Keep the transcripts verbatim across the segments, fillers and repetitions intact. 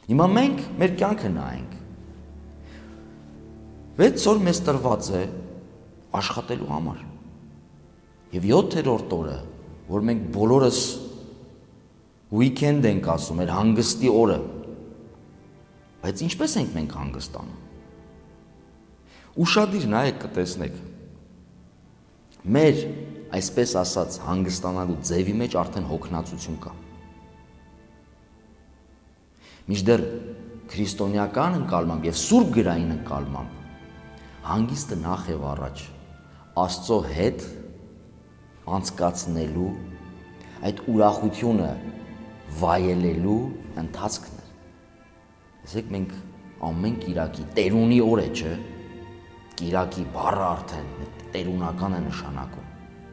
Հիմա մենք մեր կյանքը նայենք։ վեց օր մեզ տրված է աշխատելու համար։ Եվ յոթերորդ օրը, որ մենք բոլորս weekend ենք ասում, մեր հանգստի օրը, բայց ինչպես ենք մենք հանգստանում։ Ուշադիր նայեք կտեսնեք։ Մեր, այսպես ասած, հանգստանալու ձևի մեջ արդեն հոգնածություն կա։ Մինչդեռ քրիստոնեական ընկալմամբ եւ սուրբ գրային ընկալմամբ հանգիստը նախ եւ առաջ Աստծո հետ անցկացնելու այդ ուրախությունը վայելելու ընթացքն է։ Տեսեք, մենք ամեն կիրակի տերունի օր է, չէ՞։ Կիրակի բառը արդեն տերունական է նշանակում։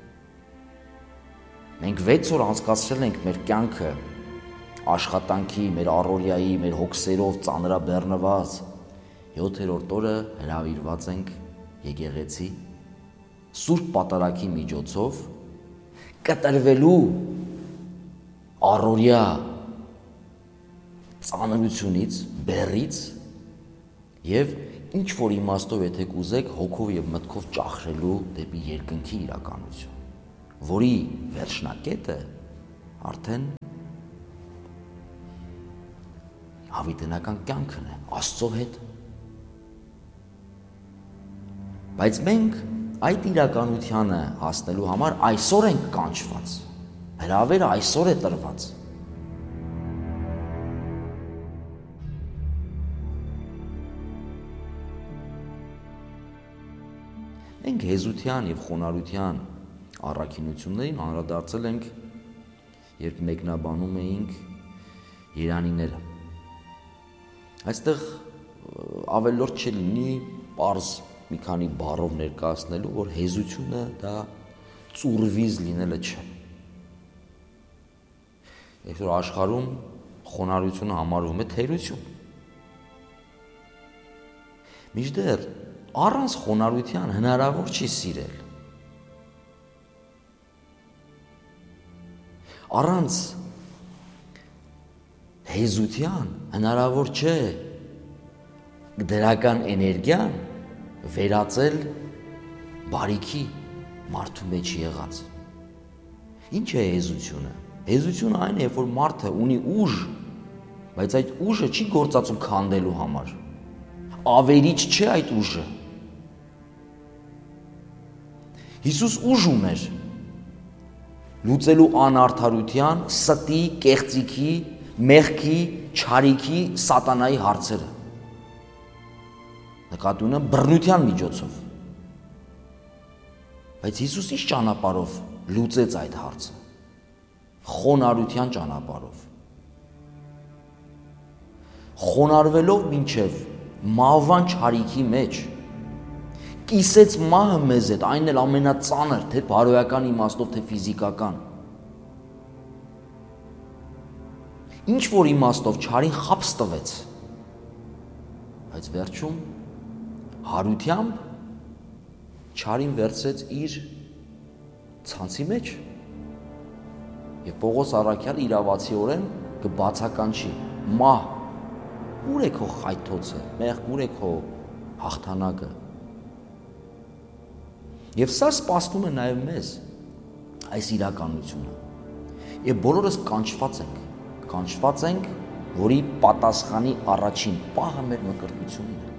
Մենք վեց օր անցկացրել ենք մեր կյանքը աշխատանքի, մեր առօրյայի, մեր հոգսերով ծանրաբեռնված, յոթերորդ օրը հրավիրված ենք եկեղեցի սուրբ պատարագի միջոցով կտրվելու առօրյա ծանրությունից, բեռից եւ ինչ որ իմաստով եթե կուզեք հոգով եւ մտքով ճախրելու դեպի երկնքի իրականություն, որի վերջնակետը արդեն հավիտենական կյանքն է Աստծո հետ։ Բայց մենք այդ իրականությանը հասնելու համար այսօր ենք կանչված, հրավերը այսօր է տրված։ Մենք հեզության եւ խոնարհության առաքինություններին անդրադարձել ենք, երբ մեկնաբանում էինք երանիները։ Այստեղ ավելորդ չլինի պարզ մի քանի բառով ներկայացնելու, որ հեզությունը դա ծուրվիզ լինելը չէ։ Այսօր աշխարհում խոնարհությունը համարվում է թերություն։ Մինչդեռ առանց խոնարհության հնարավոր չի սիրել։ Առանց հեզության հնարավոր չէ դրական էներգիան վերածել բարիքի մարդու մեջ եղած։ Ինչ է հեզությունը։ Հեզությունը այն է, որ մարդը ունի ուժ, բայց այդ ուժը չի գործածում քանդելու համար։ Ավերիչ չէ այդ ուժը։ Հիսուս ուժ ուներ լուծելու անարդարության, ստի, կեղծիքի, մեղքի, չարիքի, սատանայի հարցերը։ Նկատի ունեմ բռնության միջոցով։ Բայց Հիսուս ինչ ճանապարհով լուծեց այդ հարցը։ Խոնարհության ճանապարհով։ Խոնարհվելով մինչև մահվան չարիքի մեջ կիսեց մահը մեզ հետ, այն էլ ամենածանր, թե բարոյական իմաստով, թե ֆիզիկական։ Ինչ որ իմաստով չարին խապս տվեց, բայց վերջում հարությամբ չարին վերցրեց իր ցանցի մեջ եւ Պողոս առաքյալը իրավացիորեն կբացականչի մահ, ուր է քո խայթոցը, մեղք, ուր է քո հաղթանակը։ Եվ սա սպասվում է նաև մեզ այս իրականությունը։ Եվ բոլորս կանչված ենք, կանչված ենք, որի պատասխանի առաջին պահը մեր մկրտությունն է։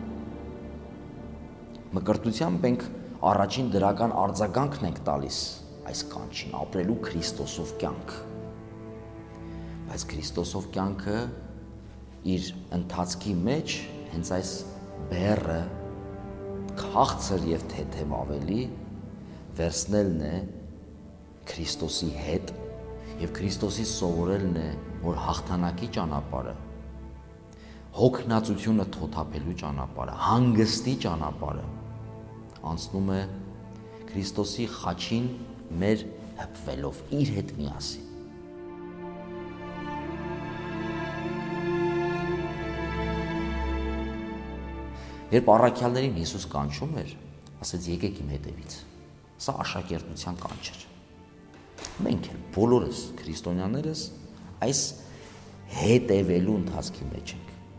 Մկրտությամբ ենք առաջին դրական արձագանքն ենք տալիս այս կանչին, ապրելու Քրիստոսով կյանք։ Բայց Քրիստոսով կյանքը իր ընթացքի մեջ հենց այս բեռը քաղցր եւ թեթև ավելի վերցնելն է Քրիստոսի հետ եւ Քրիստոսի սովորելն է, որ հաղթանակի ճանապարհը, հոգնածությունը թոթափելու ճանապարհը, հանգստի ճանապարհը անցնում է Քրիստոսի խաչին մեր հպվելով իր հետ միասին։ Երբ առաքյալներին Հիսուս կանչում էր, ասեց եկեք իմ հետևից։ Սա աշակերտության կանչ էր։ Մենք էլ բոլորս քրիստոնյաներս այս հետևելու ընթացքի մեջ ենք։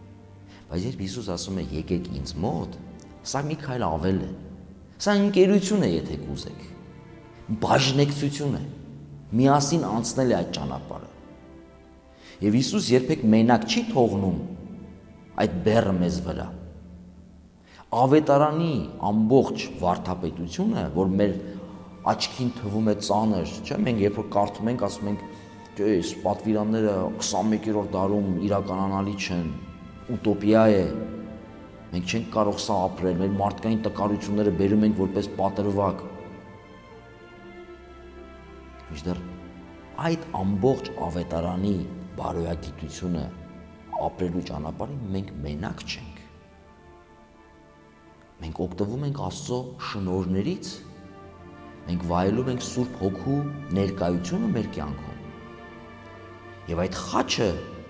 Բայց երբ Հիսուս ասում է եկեք ինձ մոտ, սա մի քայլ ավել է։ Սա ընկերություն է, եթե կուզեք։ Բաժնեկցություն է։ Միասին անցնել է այդ ճանապարհը։ Եվ Հիսուս երբեք մենակ չի թողնում այդ բեռը մեզ վրա։ Ավետարանի ամբողջ վարդապետությունը, որ մեր աչքին թվում է ծանր, չէ՞, մենք երբ որ կարդում ենք, ասում ենք, չէ, այս պատվիրանները քսանմեկերորդ դարում իրականանալի չեն, ուտոպիա է, մենք չենք կարող սա ապրել, մեր մարդկային տկարությունները բերում ենք որպես պատրվակ։ Միշտեր այդ ամբողջ ավետարանի բարոյագիտությունը ապրելու ճանապարհին մենք մենակ չենք։ Մենք օգտվում ենք Աստծո շնորհներից, մենք վայելում ենք Սուրբ Հոգու ներկայությունը մեր կյանքում։ Եվ այդ խաչը,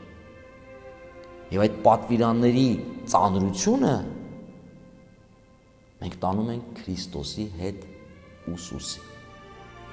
եւ այդ պատվիրանների ծանրությունը մենք տանում ենք Քրիստոսի հետ ուսուսի։